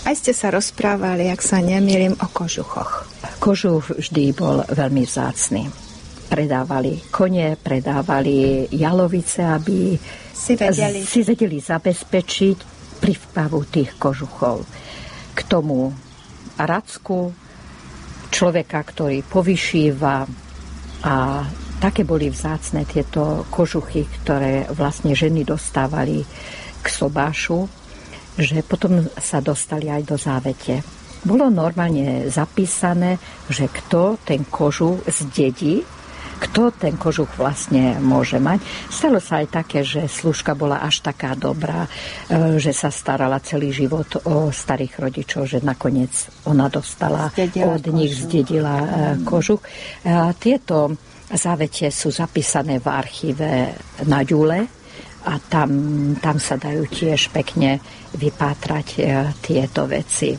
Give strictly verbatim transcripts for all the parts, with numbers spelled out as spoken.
Aj ste sa rozprávali, ak sa nemýlim, o kožuchoch. Kožuch vždy bol veľmi vzácny. Predávali kone, predávali jalovice, aby si vedeli, si vedeli zabezpečiť prípravu tých kožuchov. K tomu racku, človeka, ktorý povyšíva, a také boli vzácne tieto kožuchy, ktoré vlastne ženy dostávali k sobášu, že potom sa dostali aj do závete. Bolo normálne zapísané, že kto ten kožuch zdedí, kto ten kožuch vlastne môže mať. Stalo sa aj také, že služka bola až taká dobrá, že sa starala celý život o starých rodičov, že nakoniec ona dostala zdedila od nich, kožuch. zdedila kožuch. Tieto závete sú zapísané v archíve na Ďule a tam, tam sa dajú tiež pekne vypátrať tieto veci.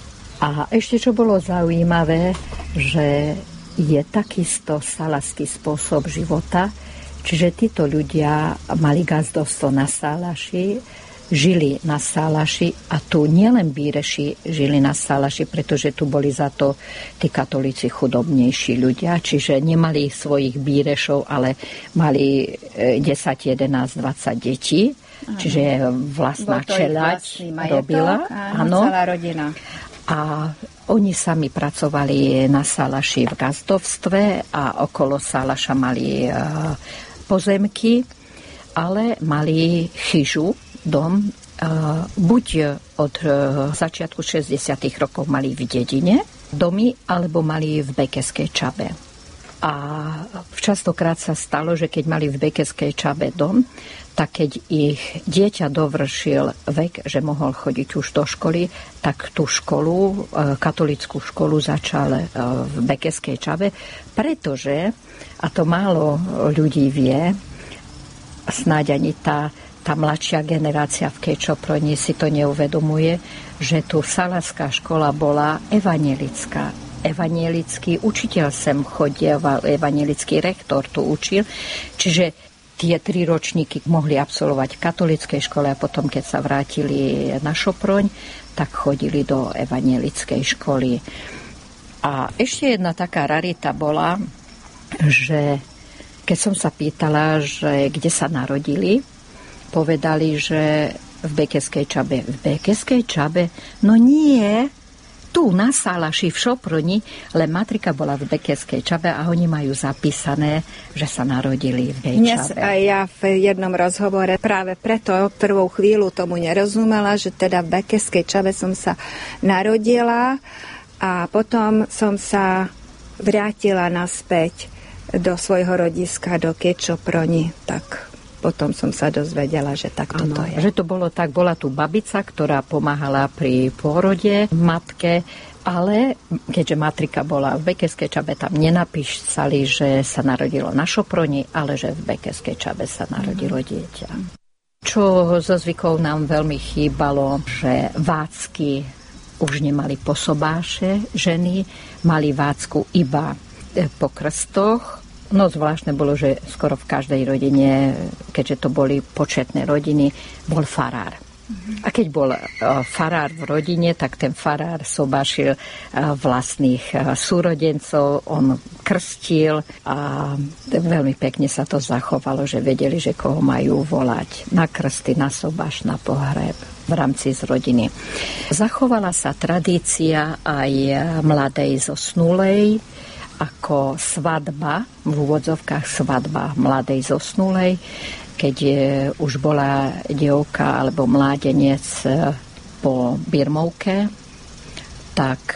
A ešte čo bolo zaujímavé, že je takisto salašský spôsob života, čiže títo ľudia mali gazdovstvo na Sálaši, žili na Sálaši a tu nielen Bíreši žili na Sálaši, pretože tu boli za to tí katolíci chudobnejší ľudia, čiže nemali svojich Bírešov, ale mali desať, jedenásť, dvadsať detí, áno. Čiže vlastná čeľaď robila. Áno, celá rodina. A oni sami pracovali na Sálaši v gazdovstve a okolo Sálaša mali pozemky, ale mali chyžu, dom, buď od začiatku šesťdesiatych rokov mali v dedine domy, alebo mali v Bekeskej Čabe. A častokrát sa stalo, že keď mali v Bekeskej Čabe dom, tak keď ich dieťa dovršil vek, že mohol chodiť už do školy, tak tú školu, katolícku školu začal v Bekeskej Čabe, pretože, a to málo ľudí vie, snáď ani tá, tá mladšia generácia v Kečoproni si to neuvedomuje, že tu salašská škola bola evanjelická. Evanielický učiteľ sem chodieval, evanielický rektor tu učil, čiže tie tri ročníky mohli absolvovať v katolíckej škole a potom, keď sa vrátili na Šoproň, tak chodili do evanielickej školy. A ešte jedna taká rarita bola, že keď som sa pýtala, že kde sa narodili, povedali, že v Bekeskej Čabe. V Bekeskej Čabe? No nie, tu na Sálaši v Šoproni, ale matrika bola v Bekeskej Čabe a oni majú zapísané, že sa narodili v Bej Dnes Čabe. aj ja v jednom rozhovore práve preto prvou chvíľu tomu nerozumela, že teda v Bekeskej Čabe som sa narodila a potom som sa vrátila naspäť do svojho rodiska, do Kečoproni, tak potom som sa dozvedela, že tak toto je. Že to bolo tak, bola tu babica, ktorá pomáhala pri pôrode matke, ale keďže matrika bola v Bekeskej Čabe, tam nenapísali, že sa narodilo na Šoproni, ale že v Bekeskej Čabe sa narodilo dieťa. Čo zo zvykov nám veľmi chýbalo, že vácky už nemali posobáše ženy, mali vácku iba po krstoch. No zvláštne bolo, že skoro v každej rodine, keďže to boli početné rodiny, bol farár. A keď bol farár v rodine, tak ten farár sobášil vlastných súrodencov, on krstil a veľmi pekne sa to zachovalo, že vedeli, že koho majú volať na krsty, na sobáš, na pohreb v rámci z rodiny. Zachovala sa tradícia aj mladej zosnulej, ako svadba, v úvodzovkách svadba mladej zosnulej, keď už bola dievka alebo mládenec po birmovke, tak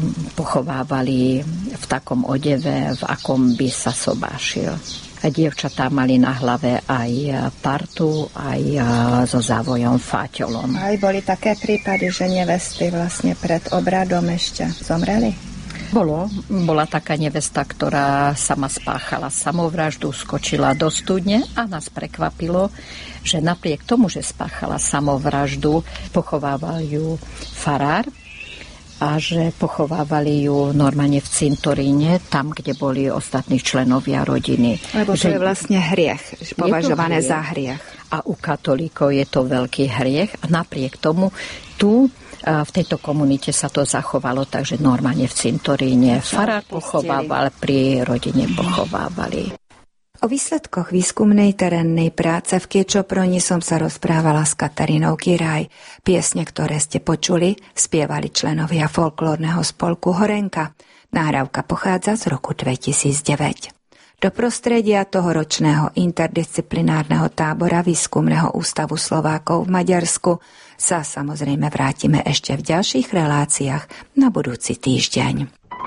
pochovávali v takom odeve, v akom by sa sobášil. A dievčatá mali na hlave aj partu, aj so závojom fáťolom. Aj boli také prípady, že nevesty vlastne pred obradom ešte zomreli? Bolo. Bola taká nevesta, ktorá sama spáchala samovraždu, skočila do studne a nás prekvapilo, že napriek tomu, že spáchala samovraždu, pochovával ju farár a že pochovávali ju normálne v cintoríne, tam, kde boli ostatní členovia rodiny. Lebo to že je vlastne hriech, považované hriech. za hriech. A u katolíkov je to veľký hriech. A napriek tomu tu v tejto komunite sa to zachovalo, takže normálne v cintoríne. Farár pochovával, pri rodine pochovávali. O výsledkoch výskumnej terénnej práce v Kiečoproni som sa rozprávala s Katarínou Kiraj. Piesne, ktoré ste počuli, spievali členovia folklórneho spolku Horenka. Nahrávka pochádza z roku dvetisícdeväť. Do prostredia tohoročného interdisciplinárneho tábora Výskumného ústavu Slovákov v Maďarsku sa samozrejme vrátime ešte v ďalších reláciách na budúci týždeň.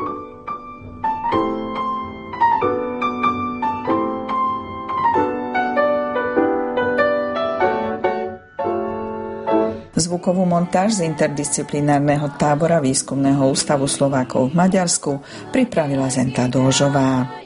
Zvukovú montáž z interdisciplinárneho tábora Výskumného ústavu Slovákov v Maďarsku pripravila Zenta Dóžová.